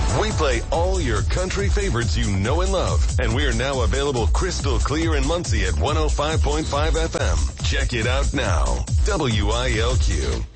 We play all your country favorites you know and love, and we are now available crystal clear in Muncie at 105.5 FM. Check it out now. WILQ.